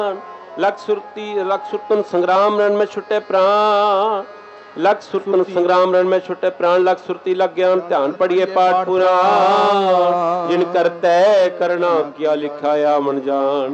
लख सुरतन संग्राम रण में छुटे प्राण, लख सुरतन संग्राम रण में छुटे प्राण, लख सुरती लख ज्ञान ध्यान पढ़िए पाठ पुराण, जिन करते करना क्या लिखाया मन जान।